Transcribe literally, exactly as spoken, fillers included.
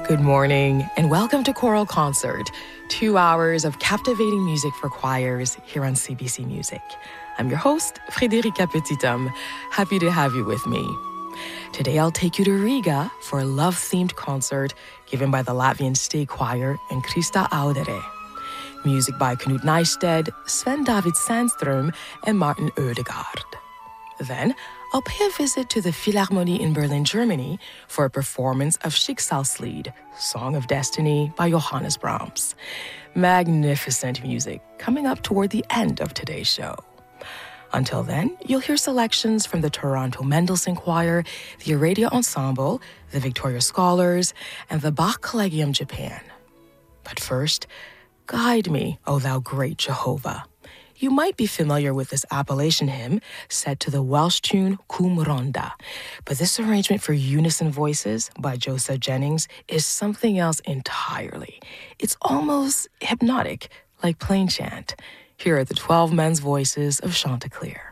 Good morning and welcome to Choral Concert, two hours of captivating music for choirs here on C B C Music. I'm your host, Frédérica Petithomme. Happy to have you with me. Today I'll take you to Riga for a love-themed concert given by the Latvian State Choir and Krista Audere. Music by Knut Nystedt, Sven David Sandström, and Martin Oedegaard. Then, I'll pay a visit to the Philharmonie in Berlin, Germany, for a performance of Schicksalslied, Song of Destiny by Johannes Brahms. Magnificent music coming up toward the end of today's show. Until then, you'll hear selections from the Toronto Mendelssohn Choir, the Aradia Ensemble, the Victoria Scholars, and the Bach Collegium Japan. But first, guide me, O thou great Jehovah. You might be familiar with this Appalachian hymn set to the Welsh tune Cwm Rhondda, but this arrangement for unison voices by Joseph Jennings is something else entirely. It's almost hypnotic, like plain chant. Here are the twelve men's voices of Chanticleer.